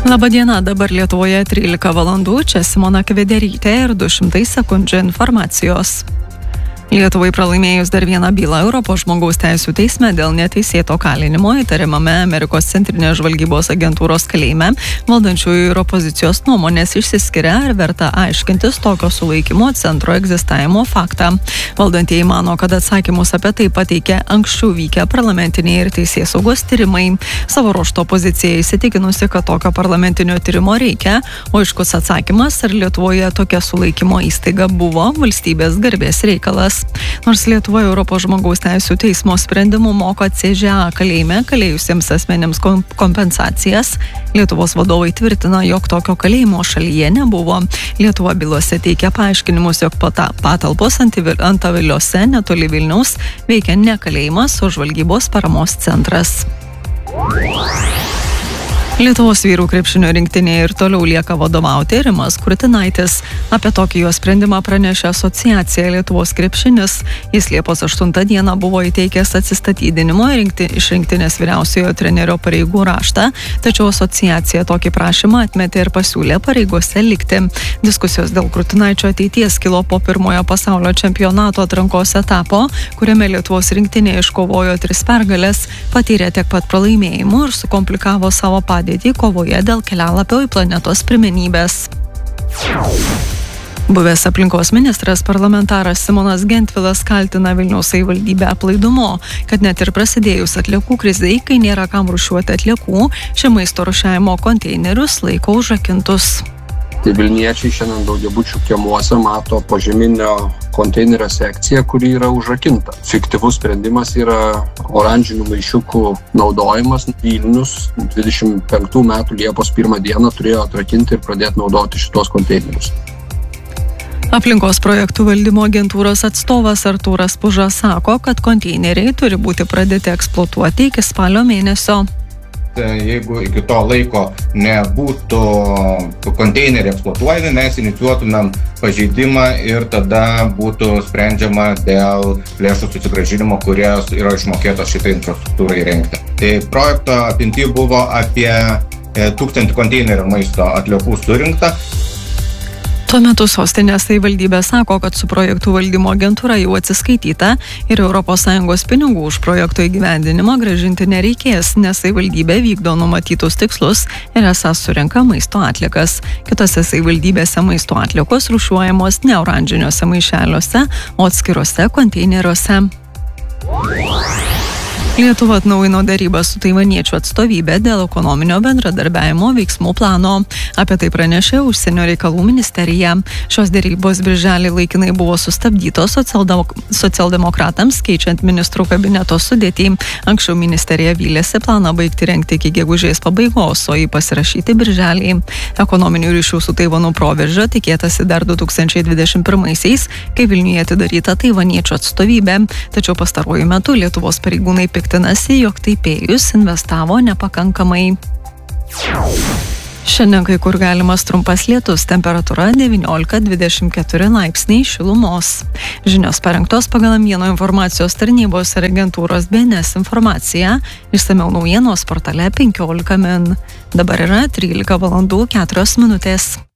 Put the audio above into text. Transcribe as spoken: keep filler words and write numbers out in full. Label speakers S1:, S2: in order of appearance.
S1: Labadiena, dabar Lietuvoje trylika valandų, čia Simona Kvederytė ir du šimtai sekundžių informacijos. Lietuvai pralaimėjus dar vieną bylą Europos žmogaus teisių teisme dėl neteisėto kalinimo įtariamame Amerikos centrinės žvalgybos agentūros kalėjime, valdančiųjų ir opozicijos nuomonės išsiskiria, ar verta aiškintis tokio sulaikymo centro egzistavimo faktą. Valdantieji mano, kad atsakymus apie tai pateikė anksčiau vykę parlamentiniai ir teisėsaugos tyrimai. Savo ruožto opozicija įsitikinusi, kad tokio parlamentinio tyrimo reikia, o aiškus atsakymas, ar Lietuvoje tokia sulaikymo įstaiga buvo valstybės garbės reikalas. Nors Lietuvoje Europos žmogaus teisių teismo sprendimu moka C Ž A kalėjime kalėjusiems asmenėms kompensacijas, Lietuvos vadovai tvirtina, jog tokio kalėjimo šalyje nebuvo. Lietuva bylose teikia paaiškinimus, jog patalpos Antaviliuose netoli Vilniaus veikia ne kalėjimas, o žvalgybos paramos centras. Lietuvos vyrų krepšinio rinktinėje ir toliau lieka vadovauti Rimas Kurtinaitis. Apie tokį jo sprendimą pranešė asociacija Lietuvos krepšinis. Jis Liepos aštuntą dieną buvo įteikęs atsistatydinimo rinkti, iš rinktinės vyriausiojo trenerio pareigų raštą, tačiau asociacija tokį prašymą atmetė ir pasiūlė pareigose likti. Diskusijos dėl Kurtinaičio ateities kilo po pirmojo pasaulio čempionato atrankos etapo, kuriame Lietuvos rinktinė iškovojo tris pergales, patyrė tiek pat pralaimėjimų ir sukomplikavo savo padėtį kovoje dėl kelialapio į planetos pirmenybės. Buvęs aplinkos ministras parlamentaras Simonas Gentvilas kaltina Vilniaus savivaldybę aplaidumu, kad net ir prasidėjus atliekų krizei, kai nėra kam rūšiuoti atliekų, šie maisto rūšiavimo konteinerius laiko užrakintus.
S2: Tai Vilniečiai šiandien daugiabučių kiemuose mato požeminio konteinerio sekciją, kuri yra užrakinta. Fiktyvus sprendimas yra oranžinių maišiukų naudojimas. Vilnius dvidešimt penktų metų Liepos pirmą dieną turėjo atrakinti ir pradėti naudoti šitos konteinerius.
S1: Aplinkos projektų valdymo agentūros atstovas Artūras Puža sako, kad konteineriai turi būti pradėti eksploatuoti iki spalio mėnesio.
S3: Jeigu iki to laiko nebūtų konteineriai eksploatuojami, mes inicijuotumėm pažeidimą ir tada būtų sprendžiama dėl lėšų susigrąžinimo, kurios yra išmokėtos šitai infrastruktūrai įrengti. Tai projekto apimty buvo apie tūkstantį konteinerių maisto atliekų surinkta.
S1: Tuo metu sostinės savivaldybė sako, kad su projektų valdymo agentūra jau atsiskaityta ir Europos Sąjungos pinigų už projekto įgyvendinimą grąžinti nereikės, nes savivaldybė vykdo numatytus tikslus ir esas surenka maisto atliekas. Kitose savivaldybėse maisto atliekos rūšiuojamos ne oranžiniuose maišeliuose, o atskiruose konteineriuose. Lietuva atnaujino darybą su taivaniečių atstovybė dėl ekonominio bendradarbiavimo veiksmų plano. Apie tai pranešė Užsienio reikalų ministerija. Šios darybos birželį laikinai buvo sustabdytos socialdemokratams, keičiant ministrų kabineto sudėtį. Anksčiau ministerija vylėsi planą baigti rengti iki gegužės pabaigos, o jį pasirašyti birželį. Ekonominių ryšių su Taivanu proveržio tikėtasi dar du tūkstančiai dvidešimt pirmaisiais, kai Vilniuje atidaryta taivaniečių atstovybė. Tačiau pastaruoju metu Lietuvos pareigūnai piktinasi, jog Taipėjus investavo nepakankamai. Šiandien kai kur galimas trumpas lietus, temperatūra devyniolika dvidešimt keturi laipsniai šilumos. Žinios parengtos pagal Mieno informacijos tarnybos ir agentūros B N S informaciją, išsamiau naujienos portale penkiolika min. Dabar yra trylika valandų keturios minutės.